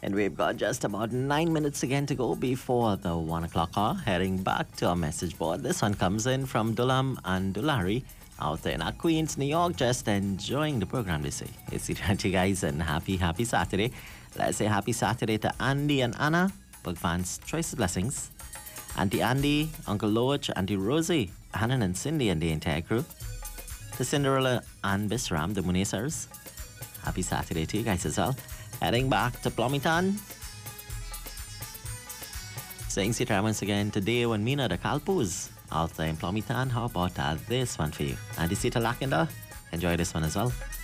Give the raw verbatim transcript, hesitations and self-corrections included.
And we've got just about nine minutes again to go before the one o'clock hour. Heading back to our message board. This one comes in from Dulam and Dulari out there in our Queens, New York, just enjoying the program, they say. It's the twenty guys and happy, happy Saturday. Let's say happy Saturday to Andy and Anna, Bug fans, choice blessings. Auntie Andy, Uncle Loach, Auntie Rosie, Hannah and Cindy and the entire crew. To Cinderella and Bisram, the Munesars. Happy Saturday to you guys as well. Heading back to Plomitan. Saying sit once again today when Mina the Kalpus out there in Plomitan. How about uh, this one for you? And the Sita Lakenda. Enjoy this one as well.